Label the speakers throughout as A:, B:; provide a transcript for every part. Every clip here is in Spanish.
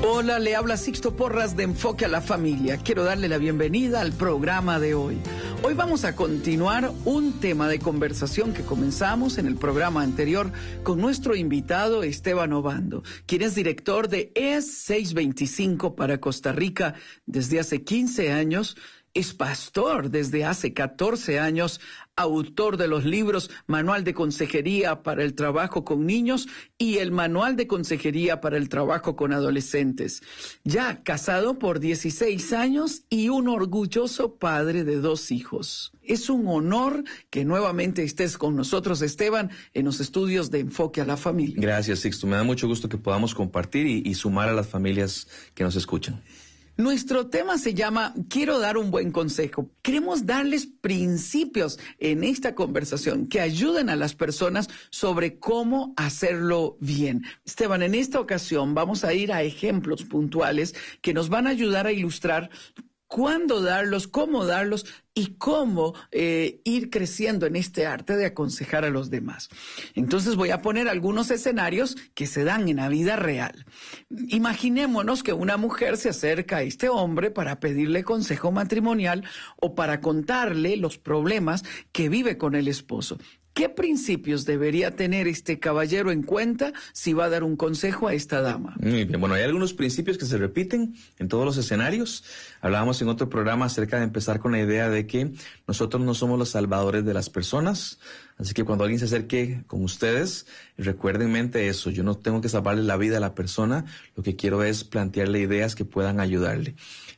A: Hola, le habla Sixto Porras de Enfoque a la Familia. Quiero darle la bienvenida al programa de hoy. Hoy vamos a continuar un tema de conversación que comenzamos en el programa anterior con nuestro invitado Esteban Obando, quien es director de ES 625 para Costa Rica desde hace 15 años, es pastor desde hace 14 años, autor de los libros Manual de Consejería para el Trabajo con Niños y el Manual de Consejería para el Trabajo con Adolescentes. Ya casado por 16 años y un orgulloso padre de 2 hijos. Es un honor que nuevamente estés con nosotros, Esteban, en los estudios de Enfoque a la Familia.
B: Gracias, Sixto. Me da mucho gusto que podamos compartir y sumar a las familias que nos escuchan.
A: Nuestro tema se llama Quiero dar un buen consejo. Queremos darles principios en esta conversación que ayuden a las personas sobre cómo hacerlo bien. Esteban, en esta ocasión vamos a ir a ejemplos puntuales que nos van a ayudar a ilustrar cuándo darlos, cómo darlos y cómo ir creciendo en este arte de aconsejar a los demás. Entonces voy a poner algunos escenarios que se dan en la vida real. Imaginémonos que una mujer se acerca a este hombre para pedirle consejo matrimonial o para contarle los problemas que vive con el esposo. ¿Qué principios debería tener este caballero en cuenta si va a dar un consejo a esta dama?
B: Muy bien, bueno, hay algunos principios que se repiten en todos los escenarios. Hablábamos en otro programa acerca de empezar con la idea de que nosotros no somos los salvadores de las personas. Así que cuando alguien se acerque con ustedes, recuerden en mente eso. Yo no tengo que salvarle la vida a la persona. Lo que quiero es plantearle ideas que puedan ayudarle.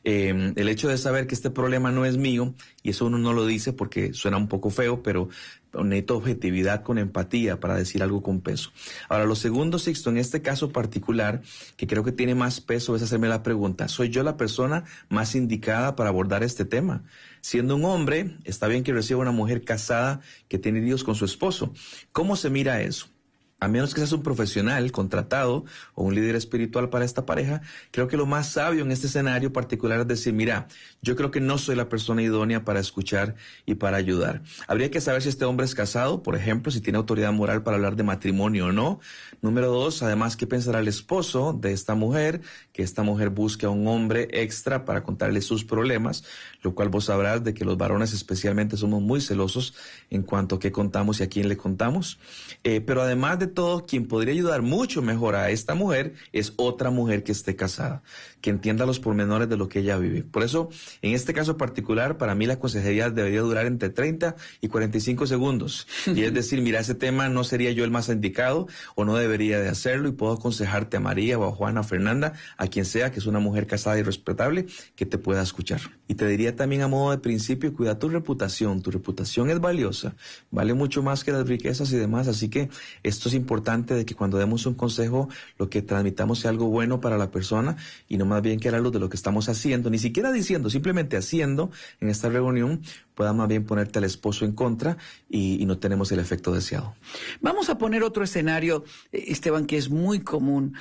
B: El hecho de saber que este problema no es mío, y eso uno no lo dice porque suena un poco feo, pero necesito objetividad con empatía para decir algo con peso. Ahora, lo segundo, Sixto, en este caso particular, que creo que tiene más peso, es hacerme la pregunta, ¿soy yo la persona más indicada para abordar este tema? Siendo un hombre, está bien que reciba una mujer casada que tiene hijos con su esposo. ¿Cómo se mira eso? A menos que seas un profesional contratado o un líder espiritual para esta pareja, creo que lo más sabio en este escenario particular es decir, mira, yo creo que no soy la persona idónea para escuchar y para ayudar. Habría que saber si este hombre es casado, por ejemplo, si tiene autoridad moral para hablar de matrimonio o no. Número 2, además, ¿qué pensará el esposo de esta mujer? Que esta mujer busque a un hombre extra para contarle sus problemas, lo cual vos sabrás de que los varones especialmente somos muy celosos en cuanto a qué contamos y a quién le contamos. Pero además de todo, quien podría ayudar mucho mejor a esta mujer es otra mujer que esté casada, que entienda los pormenores de lo que ella vive. Por eso, en este caso particular, para mí la consejería debería durar entre 30 y 45 segundos. Y es decir, mira, ese tema no sería yo el más indicado o no debería de hacerlo y puedo aconsejarte a María o a Juana, a Fernanda, a quien sea, que es una mujer casada y respetable, que te pueda escuchar. Y te diría también a modo de principio, cuida tu reputación es valiosa, vale mucho más que las riquezas y demás, así que esto es importante de que cuando demos un consejo, lo que transmitamos sea algo bueno para la persona y no más bien que a la luz de lo que estamos haciendo, ni siquiera diciendo, simplemente haciendo en esta reunión, pueda más bien ponerte al esposo en contra y no tenemos el efecto deseado.
A: Vamos a poner otro escenario, Esteban, que es muy común.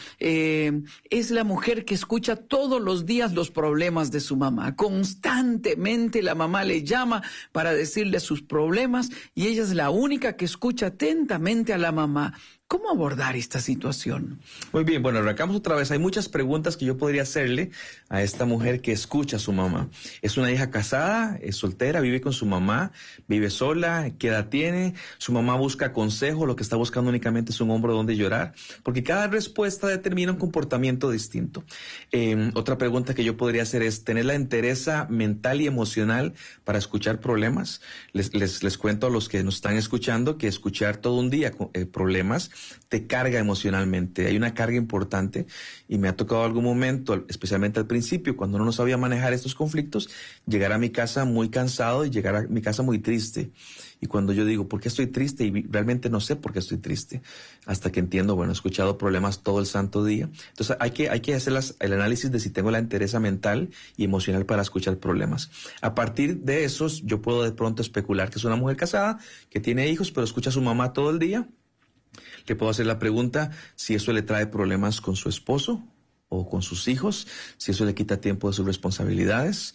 A: Es la mujer que escucha todos los días los problemas de su mamá. Constantemente la mamá le llama para decirle sus problemas y ella es la única que escucha atentamente a la mamá. ¿Cómo abordar esta situación?
B: Muy bien, bueno, arrancamos otra vez. Hay muchas preguntas que yo podría hacerle a esta mujer que escucha a su mamá. ¿Es una hija casada? ¿Es soltera? ¿Vive con su mamá? ¿Vive sola? ¿Qué edad tiene? ¿Su mamá busca consejo? ¿Lo que está buscando únicamente es un hombro donde llorar? Porque cada respuesta determina un comportamiento distinto. Otra pregunta que yo podría hacer es, ¿tener la entereza mental y emocional para escuchar problemas? Les cuento a los que nos están escuchando que escuchar todo un día problemas te carga emocionalmente, hay una carga importante y me ha tocado algún momento, especialmente al principio, cuando no sabía manejar estos conflictos, llegar a mi casa muy cansado y llegar a mi casa muy triste. Y cuando yo digo, ¿por qué estoy triste? Y realmente no sé por qué estoy triste. Hasta que entiendo, bueno, he escuchado problemas todo el santo día. Entonces hay que hacer el análisis de si tengo la entereza mental y emocional para escuchar problemas. A partir de eso, yo puedo de pronto especular que es una mujer casada, que tiene hijos, pero escucha a su mamá todo el día. Le puedo hacer la pregunta si eso le trae problemas con su esposo o con sus hijos, si eso le quita tiempo de sus responsabilidades.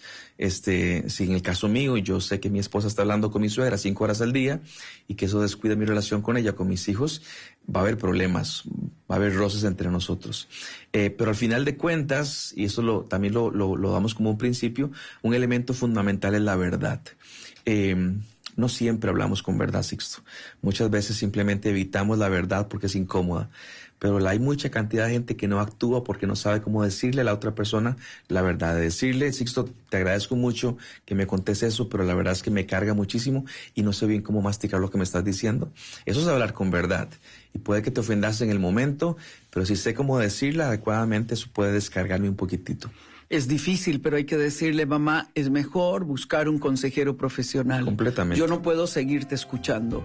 B: Si en el caso mío, yo sé que mi esposa está hablando con mi suegra 5 horas al día y que eso descuida mi relación con ella, con mis hijos, va a haber problemas, va a haber roces entre nosotros. Pero al final de cuentas, y eso también lo damos como un principio, un elemento fundamental es la verdad. No siempre hablamos con verdad, Sixto. Muchas veces simplemente evitamos la verdad porque es incómoda. Pero hay mucha cantidad de gente que no actúa porque no sabe cómo decirle a la otra persona la verdad. De decirle, Sixto, te agradezco mucho que me contes eso, pero la verdad es que me carga muchísimo y no sé bien cómo masticar lo que me estás diciendo. Eso es hablar con verdad. Y puede que te ofendas en el momento, pero si sé cómo decirla adecuadamente, eso puede descargarme un poquitito.
A: Es difícil, pero hay que decirle, mamá, es mejor buscar un consejero profesional.
B: Completamente.
A: Yo no puedo seguirte escuchando.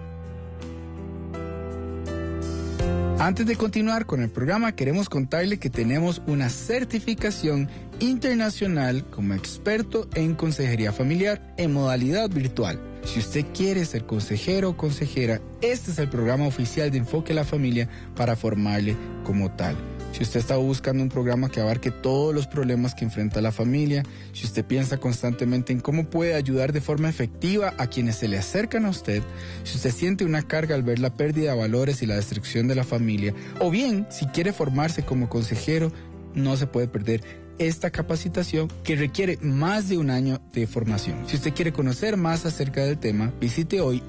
C: Antes de continuar con el programa, queremos contarle que tenemos una certificación internacional como experto en consejería familiar en modalidad virtual. Si usted quiere ser consejero o consejera, este es el programa oficial de Enfoque a la Familia para formarle como tal. Si usted está buscando un programa que abarque todos los problemas que enfrenta la familia, si usted piensa constantemente en cómo puede ayudar de forma efectiva a quienes se le acercan a usted, si usted siente una carga al ver la pérdida de valores y la destrucción de la familia, o bien si quiere formarse como consejero, no se puede perder esta capacitación que requiere más de un año de formación. Si usted quiere conocer más acerca del tema, visite hoy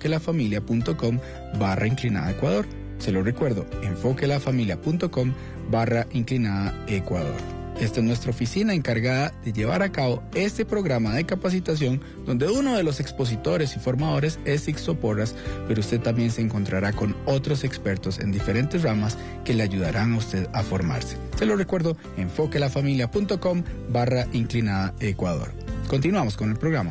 C: enfoquelafamilia.com/Ecuador. Se lo recuerdo, enfoquelafamilia.com/Ecuador. Esta es nuestra oficina encargada de llevar a cabo este programa de capacitación donde uno de los expositores y formadores es Sixto Porras, pero usted también se encontrará con otros expertos en diferentes ramas que le ayudarán a usted a formarse. Se lo recuerdo, enfoquelafamilia.com/Ecuador. Continuamos con el programa.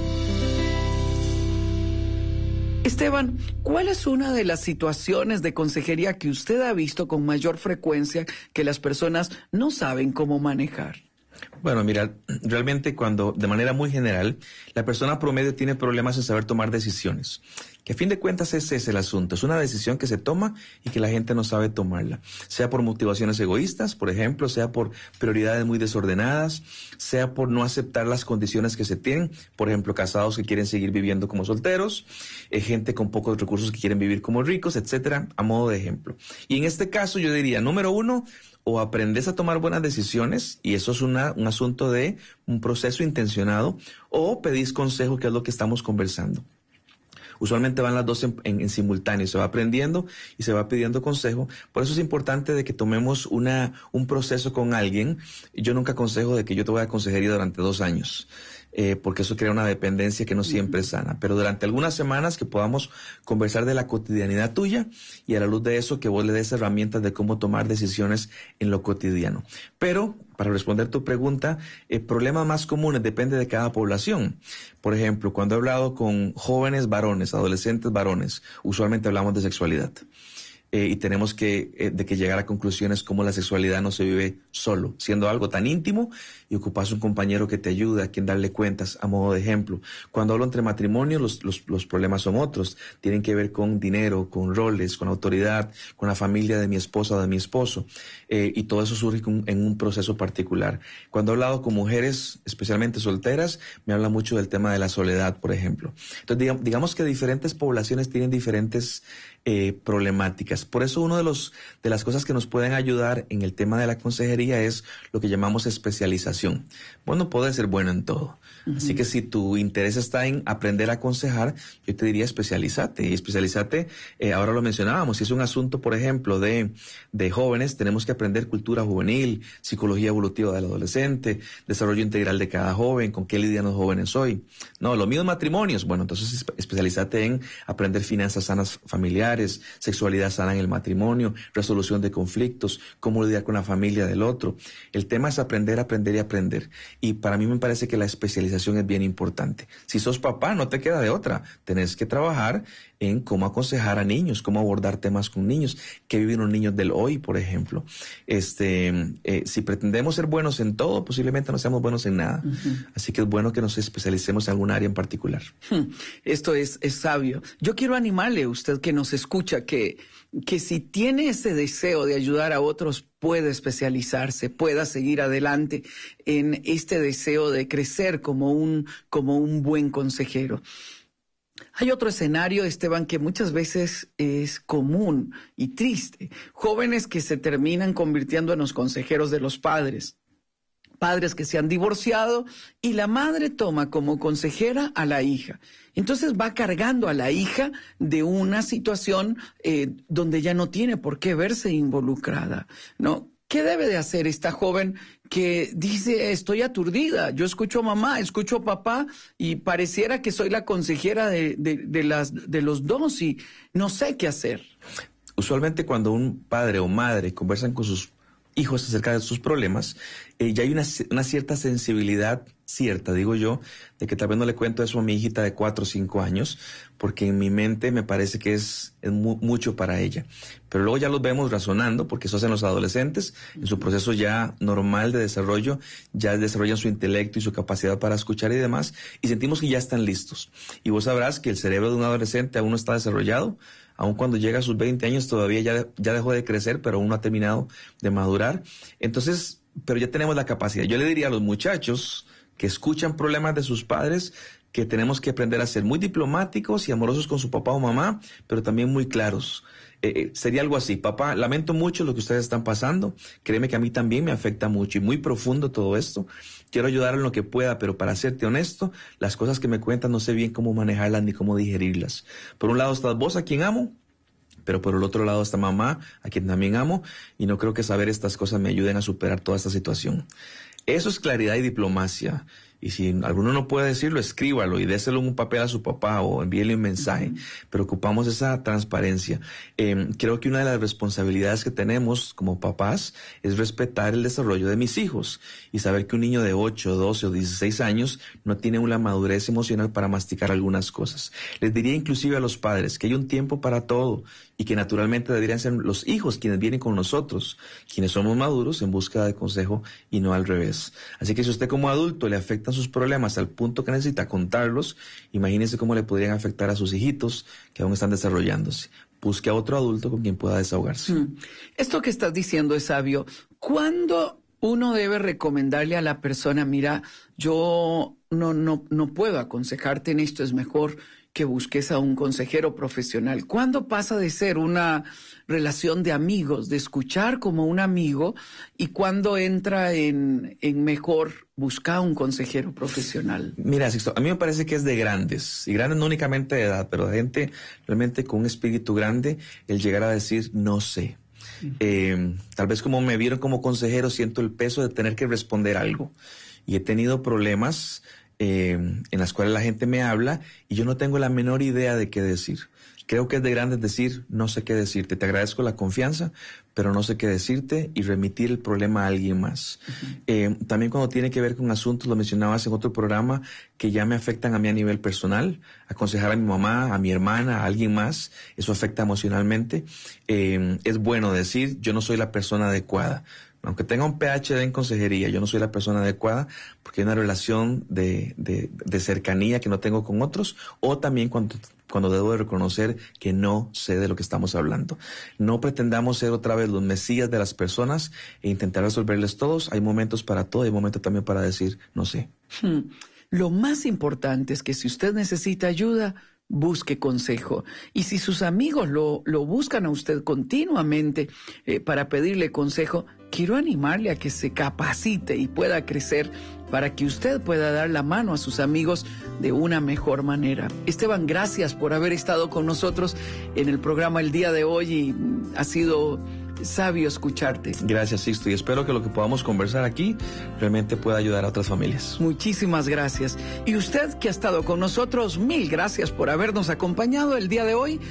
A: Esteban, ¿cuál es una de las situaciones de consejería que usted ha visto con mayor frecuencia que las personas no saben cómo manejar?
B: Bueno, mira, realmente cuando, de manera muy general, la persona promedio tiene problemas en saber tomar decisiones, que a fin de cuentas ese es el asunto, es una decisión que se toma y que la gente no sabe tomarla, sea por motivaciones egoístas, por ejemplo, sea por prioridades muy desordenadas, sea por no aceptar las condiciones que se tienen, por ejemplo, casados que quieren seguir viviendo como solteros, gente con pocos recursos que quieren vivir como ricos, etcétera, a modo de ejemplo. Y en este caso yo diría, número uno, o aprendes a tomar buenas decisiones, y eso es un asunto de un proceso intencionado, o pedís consejo, que es lo que estamos conversando. Usualmente van las dos en simultáneo, se va aprendiendo y se va pidiendo consejo. Por eso es importante de que tomemos un proceso con alguien. Yo nunca aconsejo de que yo te voy a consejería durante 2 años. Porque eso crea una dependencia que no siempre es sana. Pero durante algunas semanas que podamos conversar de la cotidianidad tuya y a la luz de eso que vos le des herramientas de cómo tomar decisiones en lo cotidiano. Pero, para responder tu pregunta, problemas más comunes depende de cada población. Por ejemplo, cuando he hablado con jóvenes varones, adolescentes varones, usualmente hablamos de sexualidad. Y tenemos que llegar a conclusiones como la sexualidad no se vive solo, siendo algo tan íntimo y ocupas un compañero que te ayude, a quien darle cuentas, a modo de ejemplo. Cuando hablo entre matrimonios, los problemas son otros, tienen que ver con dinero, con roles, con autoridad, con la familia de mi esposa o de mi esposo, y todo eso surge en un proceso particular. Cuando he hablado con mujeres, especialmente solteras, me habla mucho del tema de la soledad, por ejemplo. Entonces, digamos que diferentes poblaciones tienen diferentes problemáticas. Por eso de las cosas que nos pueden ayudar en el tema de la consejería es lo que llamamos especialización. Vos no podés ser bueno en todo. Uh-huh. Así que si tu interés está en aprender a aconsejar, yo te diría especialízate. Y especialízate, ahora lo mencionábamos, si es un asunto, por ejemplo, de jóvenes, tenemos que aprender cultura juvenil, psicología evolutiva del adolescente, desarrollo integral de cada joven, con qué lidian los jóvenes hoy. No, lo mío es matrimonios. Bueno, entonces especialízate en aprender finanzas sanas familiares, sexualidad sana en el matrimonio, resolución de conflictos, cómo lidiar con la familia del otro. El tema es aprender, aprender y aprender. Y para mí me parece que la especialización es bien importante. Si sos papá, no te queda de otra. Tenés que trabajar en cómo aconsejar a niños, cómo abordar temas con niños, qué viven los niños del hoy, por ejemplo. Si pretendemos ser buenos en todo, posiblemente no seamos buenos en nada. Uh-huh. Así que es bueno que nos especialicemos en algún área en particular.
A: Esto es sabio. Yo quiero animarle a usted que nos escucha que si tiene ese deseo de ayudar a otros, puede especializarse, pueda seguir adelante en este deseo de crecer como un buen consejero. Hay otro escenario, Esteban, que muchas veces es común y triste. Jóvenes que se terminan convirtiendo en los consejeros de los padres. Padres que se han divorciado y la madre toma como consejera a la hija. Entonces va cargando a la hija de una situación donde ya no tiene por qué verse involucrada, ¿no? ¿Qué debe de hacer esta joven que dice, estoy aturdida, yo escucho a mamá, escucho a papá y pareciera que soy la consejera de los dos y no sé qué hacer?
B: Usualmente cuando un padre o madre conversan con sus hijos acerca de sus problemas, ya hay una cierta sensibilidad, digo yo, de que tal vez no le cuento eso a mi hijita de 4 o 5 años, porque en mi mente me parece que es mucho para ella. Pero luego ya los vemos razonando, porque eso hacen los adolescentes, en su proceso ya normal de desarrollo, ya desarrollan su intelecto y su capacidad para escuchar y demás, y sentimos que ya están listos. Y vos sabrás que el cerebro de un adolescente aún no está desarrollado, aun cuando llega a sus 20 años todavía ya dejó de crecer, pero aún no ha terminado de madurar. Entonces, pero ya tenemos la capacidad. Yo le diría a los muchachos que escuchan problemas de sus padres que tenemos que aprender a ser muy diplomáticos y amorosos con su papá o mamá, pero también muy claros. Sería algo así: papá, lamento mucho lo que ustedes están pasando, créeme que a mí también me afecta mucho y muy profundo todo esto. Quiero ayudar en lo que pueda, pero para serte honesto, las cosas que me cuentan no sé bien cómo manejarlas ni cómo digerirlas. Por un lado estás vos, a quien amo, pero por el otro lado está mamá, a quien también amo, y no creo que saber estas cosas me ayuden a superar toda esta situación. Eso es claridad y diplomacia. Y si alguno no puede decirlo, escríbalo y déselo en un papel a su papá o envíele un mensaje. Pero ocupamos esa transparencia. Creo que una de las responsabilidades que tenemos como papás es respetar el desarrollo de mis hijos y saber que un niño de 8, 12 o 16 años no tiene una madurez emocional para masticar algunas cosas. Les diría inclusive a los padres que hay un tiempo para todo y que naturalmente deberían ser los hijos quienes vienen con nosotros, quienes somos maduros en búsqueda de consejo y no al revés. Así que si usted como adulto le afectan sus problemas al punto que necesita contarlos, imagínese cómo le podrían afectar a sus hijitos que aún están desarrollándose. Busque a otro adulto con quien pueda desahogarse.
A: Esto que estás diciendo es sabio. ¿Cuándo uno debe recomendarle a la persona, mira, yo no puedo aconsejarte en esto, es mejor que busques a un consejero profesional? ¿Cuándo pasa de ser una relación de amigos, de escuchar como un amigo, y cuándo entra en mejor buscar un consejero profesional?
B: Mira, Sixto, a mí me parece que es de grandes, y grandes no únicamente de edad, pero de gente realmente con un espíritu grande, el llegar a decir no sé. Tal vez como me vieron como consejero, siento el peso de tener que responder algo. Y he tenido problemas en las cuales la gente me habla y yo no tengo la menor idea de qué decir. Creo que es de grandes decir, no sé qué decirte, te agradezco la confianza, pero no sé qué decirte, y remitir el problema a alguien más. También cuando tiene que ver con asuntos, lo mencionabas en otro programa, que ya me afectan a mí a nivel personal, aconsejar a mi mamá, a mi hermana, a alguien más, eso afecta emocionalmente. Es bueno decir, yo no soy la persona adecuada. Aunque tenga un PhD en consejería, yo no soy la persona adecuada porque hay una relación de cercanía que no tengo con otros, o también cuando debo de reconocer que no sé de lo que estamos hablando. No pretendamos ser otra vez los mesías de las personas e intentar resolverles todos. Hay momentos para todo, hay momentos también para decir no sé.
A: Lo más importante es que si usted necesita ayuda, busque consejo. Y si sus amigos lo buscan a usted continuamente para pedirle consejo, quiero animarle a que se capacite y pueda crecer para que usted pueda dar la mano a sus amigos de una mejor manera. Esteban, gracias por haber estado con nosotros en el programa el día de hoy, y ha sido sabio escucharte.
B: Gracias, Sixto, y espero que lo que podamos conversar aquí realmente pueda ayudar a otras familias.
A: Muchísimas gracias. Y usted que ha estado con nosotros, mil gracias por habernos acompañado el día de hoy.